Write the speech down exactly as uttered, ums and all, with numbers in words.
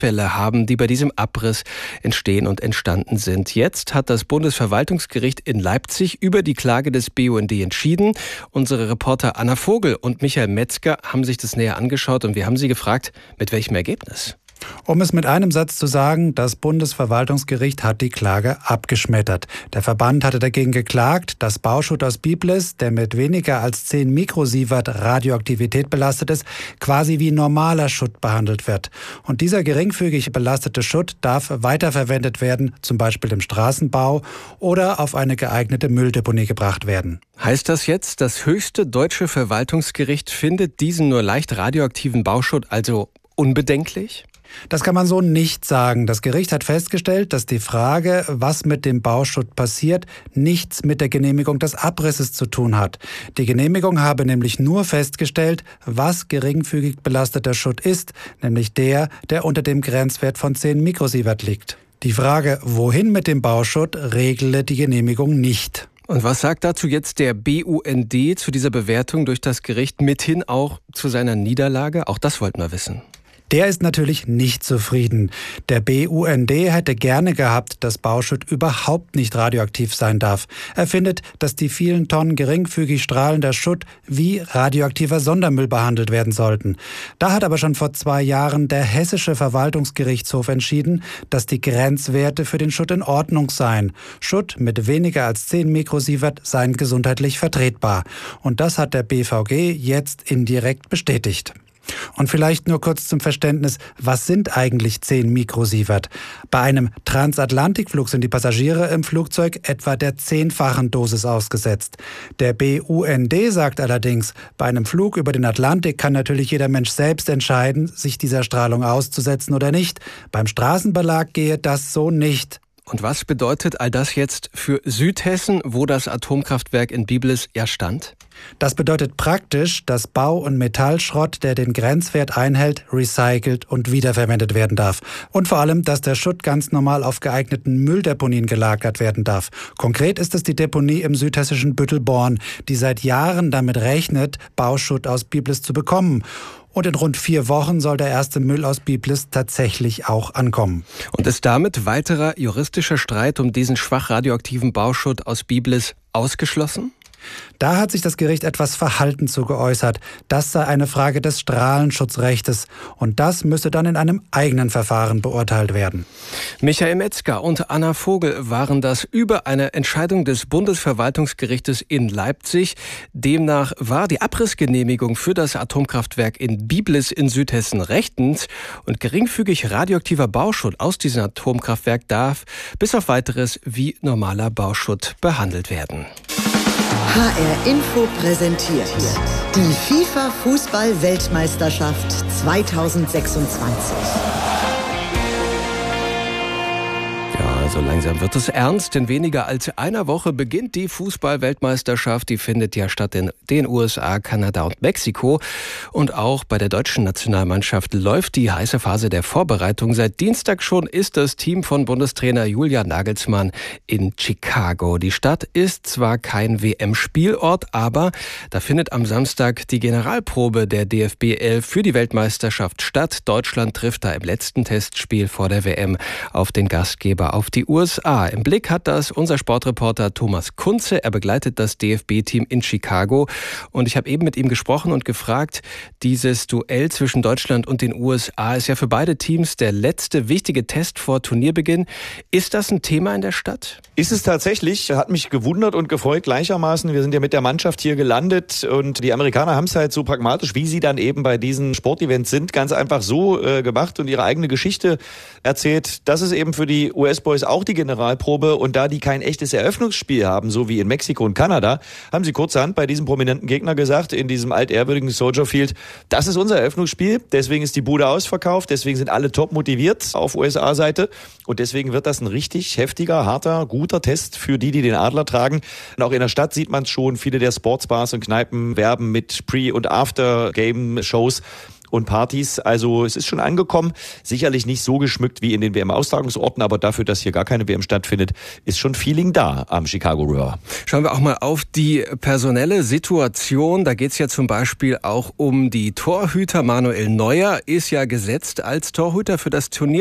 Fälle haben, die bei diesem Abriss entstehen und entstanden sind. Jetzt hat das Bundesverwaltungsgericht in Leipzig über die Klage des B U N D entschieden. Unsere Reporter Anna Vogel und Michael Metzger haben sich das näher angeschaut und wir haben sie gefragt, mit welchem Ergebnis? Um es mit einem Satz zu sagen, das Bundesverwaltungsgericht hat die Klage abgeschmettert. Der Verband hatte dagegen geklagt, dass Bauschutt aus Biblis, der mit weniger als zehn Mikrosievert Radioaktivität belastet ist, quasi wie normaler Schutt behandelt wird. Und dieser geringfügig belastete Schutt darf weiterverwendet werden, zum Beispiel im Straßenbau oder auf eine geeignete Mülldeponie gebracht werden. Heißt das jetzt, das höchste deutsche Verwaltungsgericht findet diesen nur leicht radioaktiven Bauschutt also unbedenklich? Das kann man so nicht sagen. Das Gericht hat festgestellt, dass die Frage, was mit dem Bauschutt passiert, nichts mit der Genehmigung des Abrisses zu tun hat. Die Genehmigung habe nämlich nur festgestellt, was geringfügig belasteter Schutt ist, nämlich der, der unter dem Grenzwert von zehn Mikrosievert liegt. Die Frage, wohin mit dem Bauschutt, regle die Genehmigung nicht. Und was sagt dazu jetzt der B U N D zu dieser Bewertung durch das Gericht, mithin auch zu seiner Niederlage? Auch das wollten wir wissen. Der ist natürlich nicht zufrieden. Der B U N D hätte gerne gehabt, dass Bauschutt überhaupt nicht radioaktiv sein darf. Er findet, dass die vielen Tonnen geringfügig strahlender Schutt wie radioaktiver Sondermüll behandelt werden sollten. Da hat aber schon vor zwei Jahren der Hessische Verwaltungsgerichtshof entschieden, dass die Grenzwerte für den Schutt in Ordnung seien. Schutt mit weniger als zehn Mikrosievert seien gesundheitlich vertretbar. Und das hat der B V G jetzt indirekt bestätigt. Und vielleicht nur kurz zum Verständnis, was sind eigentlich zehn Mikrosievert? Bei einem Transatlantikflug sind die Passagiere im Flugzeug etwa der zehnfachen Dosis ausgesetzt. Der B U N D sagt allerdings, bei einem Flug über den Atlantik kann natürlich jeder Mensch selbst entscheiden, sich dieser Strahlung auszusetzen oder nicht. Beim Straßenbelag gehe das so nicht. Und was bedeutet all das jetzt für Südhessen, wo das Atomkraftwerk in Biblis ja stand? Das bedeutet praktisch, dass Bau- und Metallschrott, der den Grenzwert einhält, recycelt und wiederverwendet werden darf. Und vor allem, dass der Schutt ganz normal auf geeigneten Mülldeponien gelagert werden darf. Konkret ist es die Deponie im südhessischen Büttelborn, die seit Jahren damit rechnet, Bauschutt aus Biblis zu bekommen. Und in rund vier Wochen soll der erste Müll aus Biblis tatsächlich auch ankommen. Und ist damit weiterer juristischer Streit um diesen schwach radioaktiven Bauschutt aus Biblis ausgeschlossen? Da hat sich das Gericht etwas verhalten zu geäußert. Das sei eine Frage des Strahlenschutzrechtes. Und das müsse dann in einem eigenen Verfahren beurteilt werden. Michael Metzger und Anna Vogel waren das über eine Entscheidung des Bundesverwaltungsgerichtes in Leipzig. Demnach war die Abrissgenehmigung für das Atomkraftwerk in Biblis in Südhessen rechtens und geringfügig radioaktiver Bauschutt aus diesem Atomkraftwerk darf bis auf Weiteres wie normaler Bauschutt behandelt werden. H R Info präsentiert die FIFA-Fußball-Weltmeisterschaft zweitausendsechsundzwanzig. So langsam wird es ernst. In weniger als einer Woche beginnt die Fußball-Weltmeisterschaft. Die findet ja statt in den U S A, Kanada und Mexiko. Und auch bei der deutschen Nationalmannschaft läuft die heiße Phase der Vorbereitung. Seit Dienstag schon ist das Team von Bundestrainer Julian Nagelsmann in Chicago. Die Stadt ist zwar kein W M-Spielort, aber da findet am Samstag die Generalprobe der D F B elf für die Weltmeisterschaft statt. Deutschland trifft da im letzten Testspiel vor der W M auf den Gastgeber, auf die U S A. Im Blick hat das unser Sportreporter Thomas Kunze. Er begleitet das D F B-Team in Chicago. Und ich habe eben mit ihm gesprochen und gefragt, dieses Duell zwischen Deutschland und den U S A ist ja für beide Teams der letzte wichtige Test vor Turnierbeginn. Ist das ein Thema in der Stadt? Ist es tatsächlich. Hat mich gewundert und gefreut gleichermaßen. Wir sind ja mit der Mannschaft hier gelandet und die Amerikaner haben es halt so pragmatisch, wie sie dann eben bei diesen Sportevents sind, ganz einfach so äh, gemacht und ihre eigene Geschichte erzählt. Das ist eben für die U S-Boys auch die Generalprobe und da die kein echtes Eröffnungsspiel haben, so wie in Mexiko und Kanada, haben sie kurzerhand bei diesem prominenten Gegner gesagt, in diesem altehrwürdigen Soldier Field, das ist unser Eröffnungsspiel, deswegen ist die Bude ausverkauft, deswegen sind alle top motiviert auf U S A-Seite und deswegen wird das ein richtig heftiger, harter, guter Test für die, die den Adler tragen. Und auch in der Stadt sieht man es schon, viele der Sportsbars und Kneipen werben mit Pre- und After-Game-Shows. und Partys. Also es ist schon angekommen. Sicherlich nicht so geschmückt wie in den W M-Austragungsorten, aber dafür, dass hier gar keine W M stattfindet, ist schon Feeling da am Chicago River. Schauen wir auch mal auf die personelle Situation. Da geht es ja zum Beispiel auch um die Torhüter. Manuel Neuer ist ja gesetzt als Torhüter für das Turnier.